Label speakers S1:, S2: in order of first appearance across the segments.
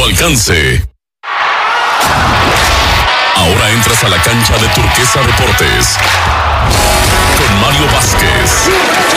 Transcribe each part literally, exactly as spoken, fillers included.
S1: alcance. Ahora entras a la cancha de Turquesa Deportes con Mario Vázquez.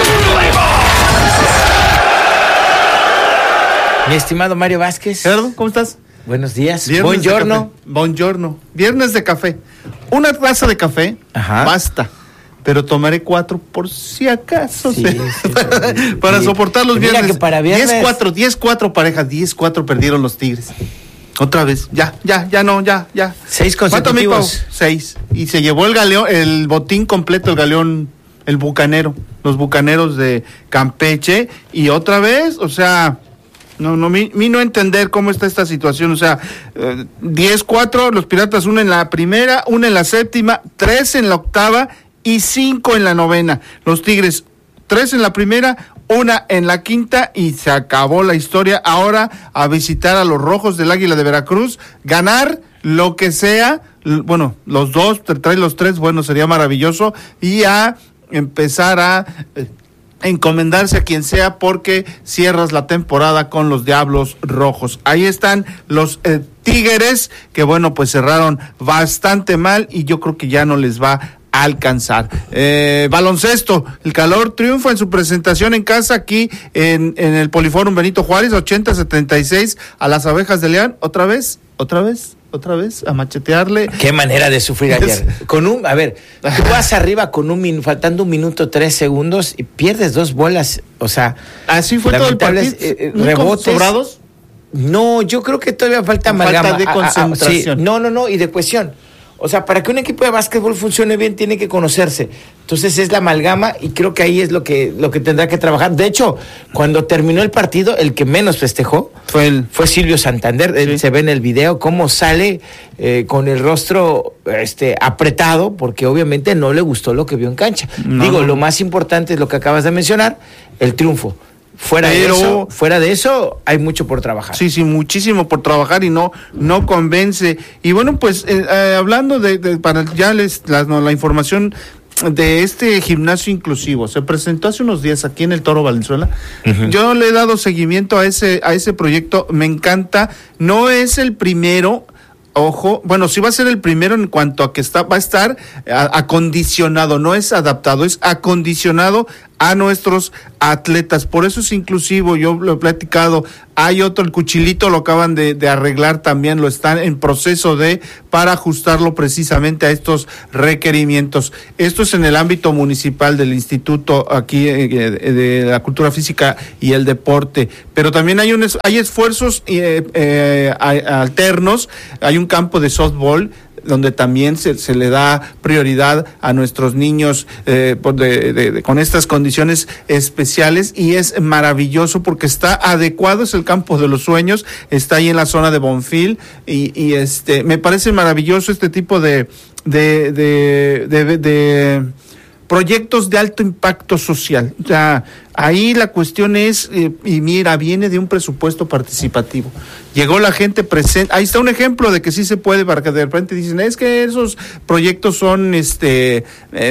S2: Mi estimado Mario Vázquez.
S3: Gerardo, ¿cómo estás?
S2: Buenos días.
S3: Viernes
S2: Buongiorno.
S3: Buongiorno. Viernes de café. Una taza de café,
S2: Ajá.
S3: basta. Pero tomaré cuatro por si acaso.
S2: Sí,
S3: se-
S2: sí, sí, sí.
S3: para
S2: Sí.
S3: soportar los
S2: Mira
S3: viernes.
S2: que para viernes-
S3: diez cuatro, diez cuatro parejas, diez cuatro perdieron los Tigres. Otra vez, ya, ya, ya no, ya, ya.
S2: Seis
S3: ¿Cuánto, mi Pau?
S2: consecutivos.
S3: Seis. Y se llevó el galeón, el botín completo, el galeón, el bucanero, los bucaneros de Campeche. Y otra vez, o sea, no, no, mi, mi no entender cómo está esta situación. O sea, eh, diez cuatro, los Piratas una en la primera, una en la séptima, tres en la octava y cinco en la novena. Los Tigres, tres en la primera, una en la quinta y se acabó la historia. Ahora a visitar a los Rojos del Águila de Veracruz, ganar lo que sea, l- bueno, los dos, tra- trae los tres, bueno, sería maravilloso, y a empezar a eh, encomendarse a quien sea porque cierras la temporada con los Diablos Rojos. Ahí están los eh, Tigres que bueno, pues cerraron bastante mal y yo creo que ya no les va a alcanzar. Eh, baloncesto, el Calor triunfa en su presentación en casa aquí en, en el Poliforum Benito Juárez, ochenta setenta y seis a las Abejas de León. Otra vez, otra vez, otra vez, a machetearle.
S2: Qué manera de sufrir ayer. Con un, a ver, tú vas arriba con un minuto, faltando un minuto, tres segundos y pierdes dos bolas. O sea,
S3: Así fue todo el
S2: lamentables,
S3: partido.
S2: eh, eh,
S3: Muy
S2: rebotes.
S3: sobrados.
S2: No, yo creo que todavía falta
S3: Falta
S2: amalgama.
S3: de
S2: Ah, ah, ah,
S3: concentración.
S2: sí, no, no, no, y de cohesión. O sea, para que un equipo de básquetbol funcione bien, tiene que conocerse. Entonces es la amalgama y creo que ahí es lo que, lo que tendrá que trabajar. De hecho, cuando terminó el partido, el que menos festejó
S3: Fue el
S2: fue Silvio Santander. Él
S3: Sí.
S2: se ve en el video cómo sale eh, con el rostro este, apretado, porque obviamente no le gustó lo que vio en cancha.
S3: No.
S2: Digo, lo más importante es lo que acabas de mencionar, el triunfo. Fuera
S3: Pero-
S2: de eso, fuera de eso, hay mucho por trabajar.
S3: Sí, sí, muchísimo por trabajar y no no convence. Y bueno, pues eh, eh, hablando de, de- para ya les la, no, la información de este gimnasio inclusivo, se presentó hace unos días aquí en el Toro Valenzuela.
S2: Ujú.
S3: Yo le he dado seguimiento a ese a ese proyecto, me encanta. No es el primero. Ojo, bueno, sí va a ser el primero en cuanto a que está, va a estar a- acondicionado, no es adaptado, es acondicionado a nuestros atletas. Por eso es inclusivo, yo lo he platicado. Hay otro, el Cuchilito lo acaban de, de arreglar también, lo están en proceso de, para ajustarlo precisamente a estos requerimientos. Esto es en el ámbito municipal del instituto aquí eh, de la cultura física y el deporte. Pero también hay un es- hay esfuerzos eh, eh, a- alternos, hay un campo de softball donde también se, se le da prioridad a nuestros niños eh, por de, de, de, con estas condiciones especiales y es maravilloso porque está adecuado, es el campo de los sueños, está ahí en la zona de Bonfil y, y este me parece maravilloso este tipo de de, de, de, de, de proyectos de alto impacto social. O sea, ahí la cuestión es, eh, y mira, viene de un presupuesto participativo. Llegó la gente presente, ahí está un ejemplo de que sí se puede, para que de repente dicen, es que esos proyectos son este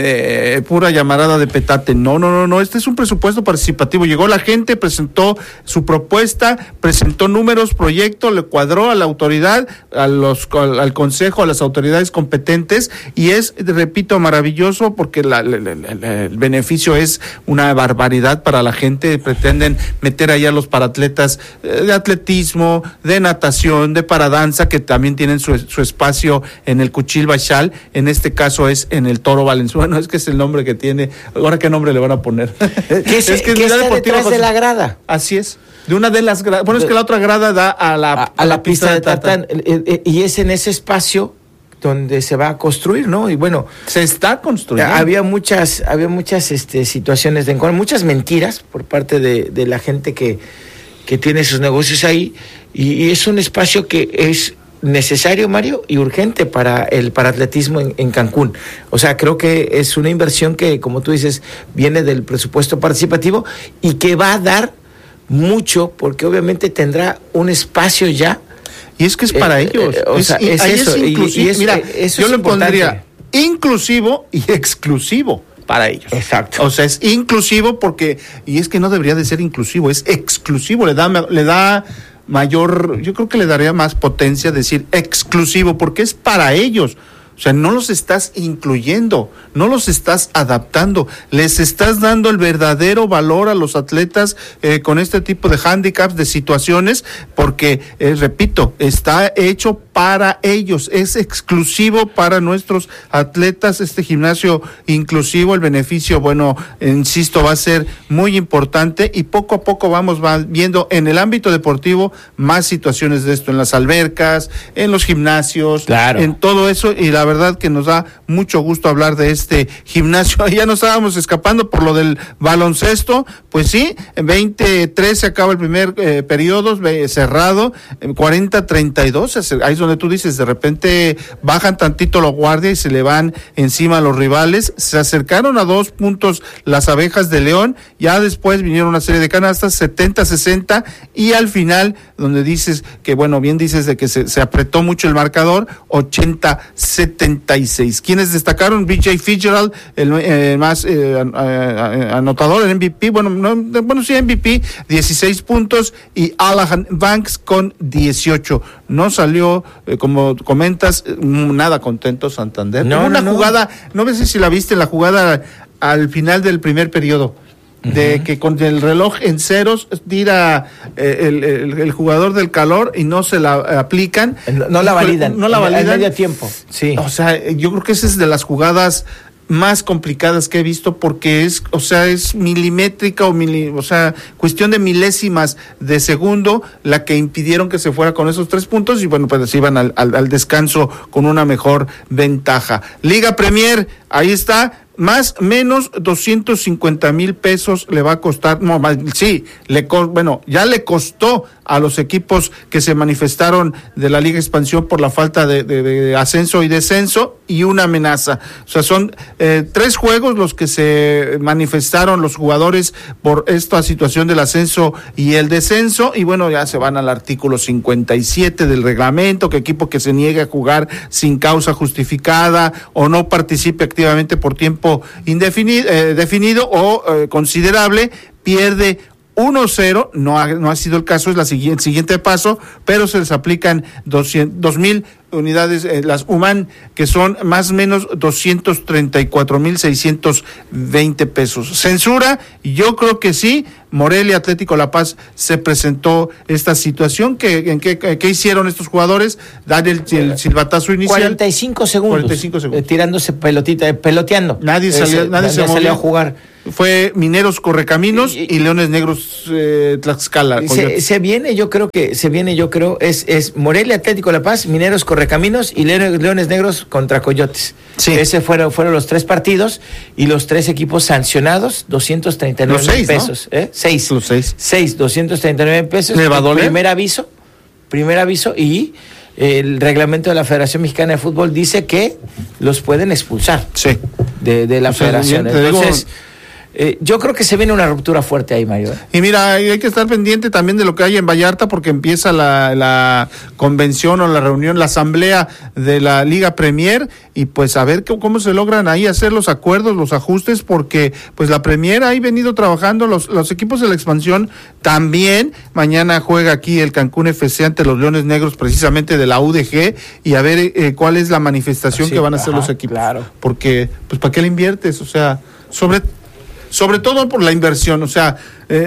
S3: eh, pura llamarada de petate. No, no, no, no, este es un presupuesto participativo. Llegó la gente, presentó su propuesta, presentó números, proyecto, le cuadró a la autoridad, a los, al, al consejo, a las autoridades competentes, y es, repito, maravilloso porque la, la, la, la, el beneficio es una barbaridad para la gente. Pretenden meter allá a los paratletas eh, de atletismo, de natación, de paradanza, que también tienen su, su espacio en el Cuchil Bachal. En este caso es en el Toro Valenzuela. Es que es el nombre que tiene. Ahora, ¿qué nombre le van a poner?
S2: ¿Qué, es,
S3: es que
S2: ¿qué
S3: es la
S2: está
S3: deportiva
S2: detrás de
S3: José-
S2: la grada?
S3: Así es. De una de las gradas. Bueno, es que la otra grada da a la,
S2: A, a la pista de tartán. Eh, eh, Y es en ese espacio donde se va a construir, ¿no? Y bueno,
S3: Se está construyendo.
S2: había muchas, había muchas este, situaciones de encuentro, muchas mentiras por parte de, de la gente que, que tiene sus negocios ahí, y, y es un espacio que es necesario, Mario, y urgente para el paratletismo en, en Cancún. O sea, creo que es una inversión que, como tú dices, viene del presupuesto participativo y que va a dar mucho, porque obviamente tendrá un espacio ya.
S3: Y es que es para
S2: Eh,
S3: ellos.
S2: eh, o sea, es
S3: ahí
S2: eso, y-
S3: inclusivo.
S2: y es-
S3: Mira,
S2: eso
S3: yo
S2: es
S3: le
S2: importante.
S3: pondría inclusivo y exclusivo para ellos.
S2: Exacto.
S3: O sea, es inclusivo porque, y es que no debería de ser inclusivo, es exclusivo, le da, le da mayor, yo creo que le daría más potencia decir exclusivo, porque es para ellos. O sea, no los estás incluyendo, no los estás adaptando, les estás dando el verdadero valor a los atletas eh, con este tipo de handicaps, de situaciones, porque, eh, repito, está hecho para ellos, es exclusivo para nuestros atletas, este gimnasio inclusivo, el beneficio, bueno, insisto, va a ser muy importante y poco a poco vamos va viendo en el ámbito deportivo más situaciones de esto, en las albercas, en los gimnasios,
S2: claro,
S3: en todo eso, y la verdad que nos da mucho gusto hablar de este gimnasio. Ya nos estábamos escapando por lo del baloncesto, pues sí, en veintitrés se acaba el primer eh, periodo cerrado, cuarenta a treinta y dos, ahí es donde tú dices, de repente bajan tantito los guardias y se le van encima a los rivales, se acercaron a dos puntos las Abejas de León, ya después vinieron una serie de canastas, setenta a sesenta, y al final, donde dices que, bueno, bien dices de que se, se apretó mucho el marcador, ochenta a setenta y seis. ¿Quiénes destacaron? B J Fitzgerald, el eh, más eh, anotador, el M V P, bueno, no, bueno, sí, M V P, dieciséis puntos, y Alahan Banks con dieciocho. No salió, eh, como comentas, nada contento Santander.
S2: No,
S3: una
S2: no,
S3: jugada, no sé si la viste, la jugada al final del primer periodo, de uh-huh. que con el reloj en ceros tira eh, el, el, el jugador del Calor y no se la aplican.
S2: No, no la validan.
S3: No la validan.
S2: En medio tiempo. Sí.
S3: O sea, yo creo que esa es de las jugadas más complicadas que he visto, porque es, o sea, es milimétrica o mili, o sea, cuestión de milésimas de segundo la que impidieron que se fuera con esos tres puntos, y bueno, pues iban al, al, al descanso con una mejor ventaja. Liga Premier, ahí está. Más menos doscientos cincuenta mil pesos le va a costar, no, sí, le bueno, ya le costó a los equipos que se manifestaron de la Liga Expansión por la falta de, de, de ascenso y descenso, y una amenaza. O sea, son eh, tres juegos los que se manifestaron los jugadores por esta situación del ascenso y el descenso, y bueno, ya se van al artículo cincuenta y siete del reglamento, que equipo que se niegue a jugar sin causa justificada o no participe activamente por tiempo indefinido, eh, definido o eh, considerable, pierde uno cero, no ha, no ha sido el caso, es la siguiente, el siguiente paso, pero se les aplican dos mil unidades, eh, las U M A N, que son más o menos doscientos treinta y cuatro mil seiscientos veinte pesos. Censura, yo creo que sí. Morelia Atlético La Paz se presentó esta situación, que en qué que hicieron estos jugadores, dar el, el silbatazo inicial.
S2: cuarenta y cinco segundos,
S3: cuarenta y cinco segundos.
S2: Eh, tirándose pelotita, eh, peloteando.
S3: Nadie salió,
S2: Ese,
S3: nadie se
S2: salió
S3: movió
S2: a jugar.
S3: Fue Mineros Correcaminos y, y, y Leones Negros eh, Tlaxcala.
S2: Se, se viene, yo creo que se viene, yo creo, es, es Morelia Atlético La Paz, Mineros Correcaminos y Leones, Leones Negros contra Coyotes.
S3: Sí.
S2: Ese fueron, fueron los tres partidos y los tres equipos sancionados, doscientos treinta y nueve mil pesos. ¿no? ¿eh? Seis.
S3: Los seis.
S2: Seis, doscientos treinta y nueve pesos.
S3: ¿Le va a doler?
S2: Primer aviso, primer aviso, y el reglamento de la Federación Mexicana de Fútbol dice que los pueden expulsar.
S3: Sí.
S2: De, de la
S3: o sea,
S2: federación.
S3: Bien,
S2: Entonces, digo, Eh, yo creo que se viene una ruptura fuerte ahí, Mario. ¿eh?
S3: Y mira, hay que estar pendiente también de lo que hay en Vallarta, porque empieza la, la convención o la reunión, la asamblea de la Liga Premier, y pues a ver cómo, cómo se logran ahí hacer los acuerdos, los ajustes, porque pues la Premier ha venido trabajando, los, los equipos de la expansión también. Mañana juega aquí el Cancún F C ante los Leones Negros, precisamente de la U D G, y a ver eh, cuál es la manifestación
S2: sí,
S3: que van a hacer
S2: ajá,
S3: los equipos.
S2: Claro.
S3: Porque, pues, ¿para qué le inviertes? O sea, sobre... Sobre todo por la inversión, o sea,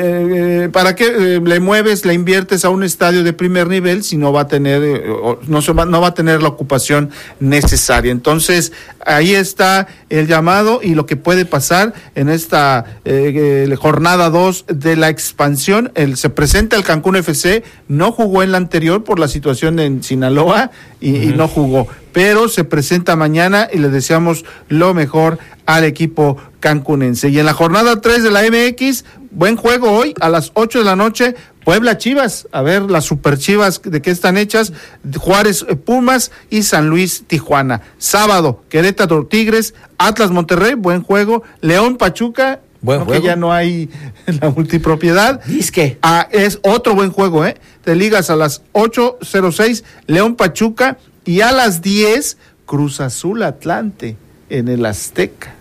S3: eh, ¿para qué eh, le mueves, le inviertes a un estadio de primer nivel si no va a tener, eh, no, se va, no va a tener la ocupación necesaria? Entonces, ahí está el llamado y lo que puede pasar en esta eh, eh, jornada dos de la expansión. El, se presenta el Cancún F C, no jugó en la anterior por la situación en Sinaloa y, uh-huh. y no jugó, pero se presenta mañana y le deseamos lo mejor al equipo cancunense. Y en la jornada tres de la M X, buen juego hoy a las ocho de la noche, Puebla Chivas, a ver las super Chivas de qué están hechas, Juárez Pumas y San Luis Tijuana. Sábado, Querétaro Tigres, Atlas Monterrey, buen juego, León Pachuca,
S2: buen
S3: no,
S2: juego.
S3: Que ya no hay la multipropiedad.
S2: Disque.
S3: Ah, es otro buen juego, ¿eh? Te ligas a las ocho cero seis, León Pachuca, y a las diez, Cruz Azul Atlante en el Azteca.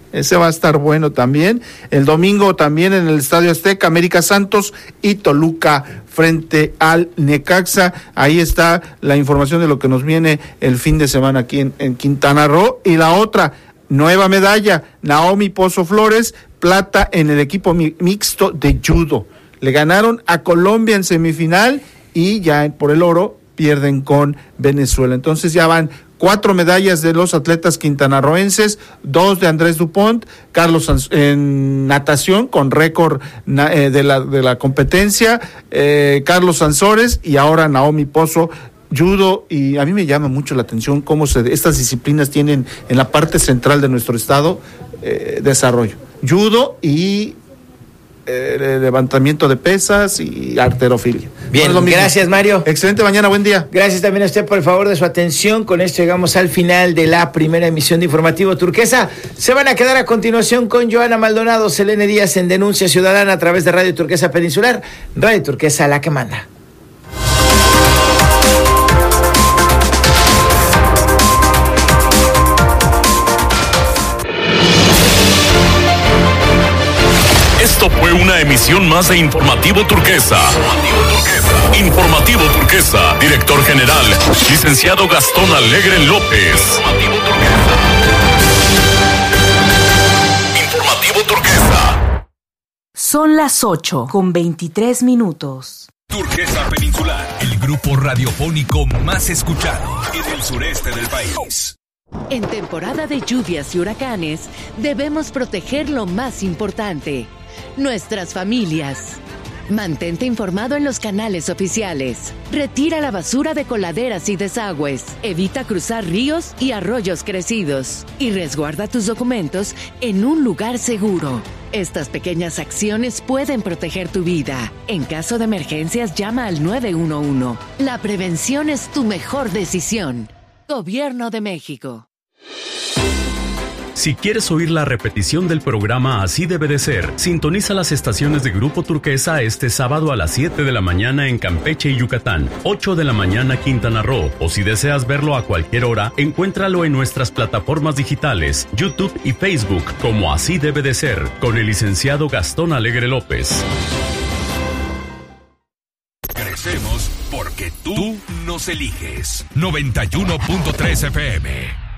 S3: Ese va a estar bueno también. El domingo también en el Estadio Azteca, América Santos y Toluca frente al Necaxa. Ahí está la información de lo que nos viene el fin de semana aquí en, en Quintana Roo. Y la otra, nueva medalla, Naomi Pozo Flores, plata en el equipo mi- mixto de judo. Le ganaron a Colombia en semifinal y ya por el oro pierden con Venezuela. Entonces ya van cuatro medallas de los atletas quintanarroenses, dos de Andrés Dupont, Carlos Sanz, en natación con récord na, eh, de la de la competencia, eh, Carlos Sansores y ahora Naomi Pozo, judo. Y a mí me llama mucho la atención cómo se estas disciplinas tienen en la parte central de nuestro estado eh, desarrollo. Judo y eh, levantamiento de pesas y halterofilia.
S2: Bien,
S3: No es
S2: gracias, Mario.
S3: Excelente mañana, buen día.
S2: Gracias también a usted por el favor de su atención. Con esto llegamos al final de la primera emisión de Informativo Turquesa. Se van a quedar a continuación con Joana Maldonado, Selene Díaz en Denuncia Ciudadana a través de Radio Turquesa Peninsular. Radio Turquesa, la que manda.
S1: Esto fue una emisión más de Informativo Turquesa. Informativo Turquesa. Informativo Turquesa. Director General, licenciado Gastón Alegre López. Informativo Turquesa. Informativo Turquesa.
S4: Son las ocho con veintitrés minutos.
S5: Turquesa Peninsular, el grupo radiofónico más escuchado en el sureste del país.
S6: En temporada de lluvias y huracanes, debemos proteger lo más importante: nuestras familias. Mantente informado en los canales oficiales. Retira la basura de coladeras y desagües. Evita cruzar ríos y arroyos crecidos. Y resguarda tus documentos en un lugar seguro. Estas pequeñas acciones pueden proteger tu vida. En caso de emergencias, llama al nueve uno uno. La prevención es tu mejor decisión. Gobierno de México.
S7: Si quieres oír la repetición del programa Así Debe de Ser, sintoniza las estaciones de Grupo Turquesa este sábado a las siete de la mañana en Campeche y Yucatán, ocho de la mañana Quintana Roo, o si deseas verlo a cualquier hora, encuéntralo en nuestras plataformas digitales, YouTube y Facebook, como Así Debe de Ser, con el licenciado Gastón Alegre López.
S5: Crecemos porque tú nos eliges. noventa y uno punto tres F M.